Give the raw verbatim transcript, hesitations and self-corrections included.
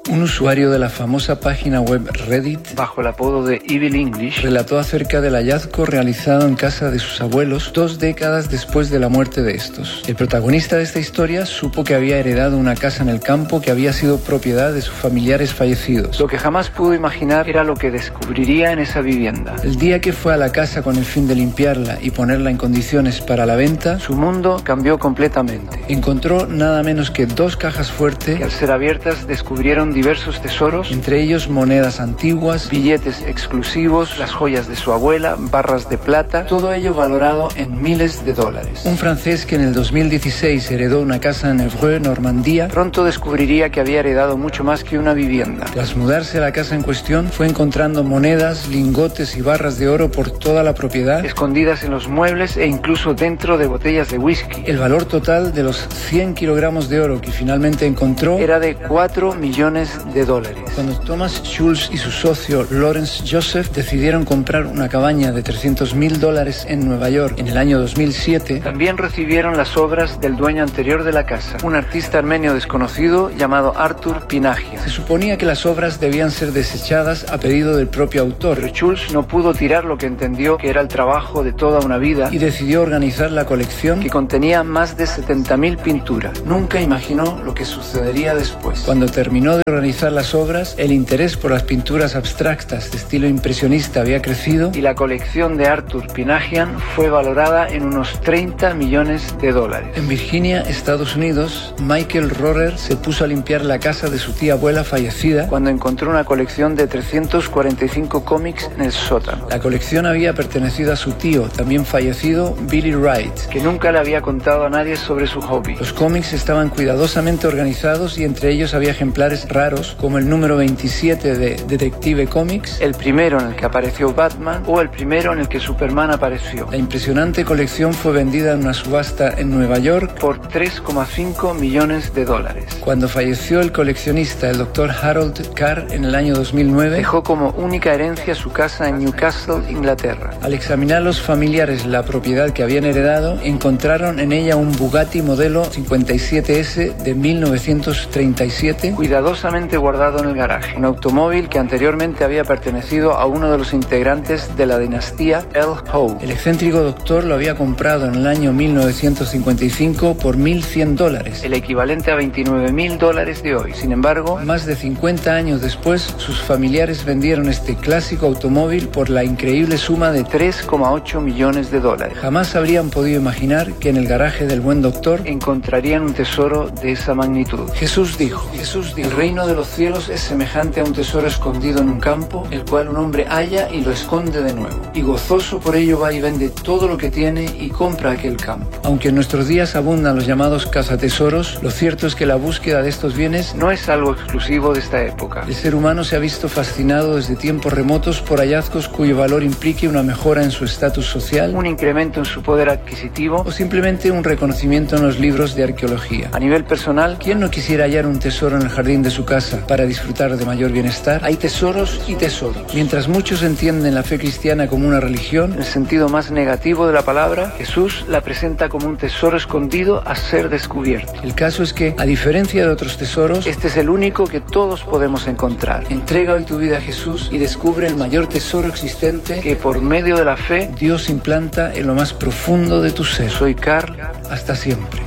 Un usuario de la famosa página web Reddit, bajo el apodo de Evil English, relató acerca del hallazgo realizado en casa de sus abuelos dos décadas después de la muerte de estos. El protagonista de esta historia supo que había heredado una casa en el campo que había sido propiedad de sus familiares fallecidos. Lo que jamás pudo imaginar era lo que descubriría en esa vivienda. El día que fue a la casa con el fin de limpiarla y ponerla en condiciones para la venta, su mundo cambió completamente. Encontró nada menos que dos cajas fuertes que, al ser abiertas, descubrieron diversos tesoros, entre ellos monedas antiguas, billetes exclusivos, las joyas de su abuela, barras de plata, todo ello valorado en miles de dólares. Un francés que en el dos mil dieciséis heredó una casa en Évreux, Normandía, pronto descubriría que había heredado mucho más que una vivienda. Tras mudarse a la casa en cuestión, fue encontrando monedas, lingotes y barras de oro por toda la propiedad, escondidas en los muebles e incluso dentro de botellas de whisky. El valor total de los cien kilogramos de oro que finalmente encontró era de cuatro millones de dólares. Cuando Thomas Schulz y su socio Lawrence Joseph decidieron comprar una cabaña de trescientos mil dólares en Nueva York en el año dos mil siete, también recibieron las obras del dueño anterior de la casa, un artista armenio desconocido llamado Artur Pinagia. Se suponía que las obras debían ser desechadas a pedido del propio autor, pero Schulz no pudo tirar lo que entendió que era el trabajo de toda una vida y decidió organizar la colección, que contenía más de setenta mil pinturas. Nunca imaginó lo que sucedería después. Cuando terminó de organizar las obras, el interés por las pinturas abstractas de estilo impresionista había crecido y la colección de Artur Pinagian fue valorada en unos treinta millones de dólares. En Virginia, Estados Unidos, Michael Rohrer se puso a limpiar la casa de su tía abuela fallecida cuando encontró una colección de trescientos cuarenta y cinco cómics en el sótano. La colección había pertenecido a su tío, también fallecido, Billy Wright, que nunca le había contado a nadie sobre su hobby. Los cómics estaban cuidadosamente organizados y entre ellos había ejemplares raros como el número veintisiete de Detective Comics, el primero en el que apareció Batman o el primero en el que Superman apareció. La impresionante colección fue vendida en una subasta en Nueva York por tres coma cinco millones de dólares. Cuando falleció el coleccionista, el doctor Harold Carr, en el año dos mil nueve, dejó como única herencia su casa en Newcastle, Inglaterra. Al examinar los familiares la propiedad que habían heredado, encontraron en ella un Bugatti modelo cincuenta y siete ese de mil novecientos treinta y siete, cuidadosamente guardado en el garaje, un automóvil que anteriormente había pertenecido a uno de los integrantes de la dinastía L. Howe. El excéntrico doctor lo había comprado en el año mil novecientos cincuenta y cinco por mil cien dólares, el equivalente a veintinueve mil dólares de hoy. Sin embargo, más de cincuenta años después, sus familiares vendieron este clásico automóvil por la increíble suma de tres coma ocho millones de dólares. Jamás habrían podido imaginar que en el garaje del buen doctor encontrarían un tesoro de esa magnitud. Jesús dijo, Jesús dijo, el reino de los cielos es semejante a un tesoro escondido en un campo, el cual un hombre halla y lo esconde de nuevo. Y gozoso por ello va y vende todo lo que tiene y compra aquel campo. Aunque en nuestros días abundan los llamados cazatesoros, lo cierto es que la búsqueda de estos bienes no es algo exclusivo de esta época. El ser humano se ha visto fascinado desde tiempos remotos por hallazgos cuyo valor implique una mejora en su estatus social, un incremento en su poder adquisitivo o simplemente un reconocimiento en los libros de arqueología. A nivel personal, ¿quién no quisiera hallar un tesoro en el jardín de su casa para disfrutar de mayor bienestar? Hay tesoros y tesoros. Mientras muchos entienden la fe cristiana como una religión, en el sentido más negativo de la palabra, Jesús la presenta como un tesoro escondido a ser descubierto. El caso es que, a diferencia de otros tesoros, este es el único que todos podemos encontrar. Entrega hoy tu vida a Jesús y descubre el mayor tesoro existente que, por medio de la fe, Dios implanta en lo más profundo de tu ser. Soy Carl, hasta siempre.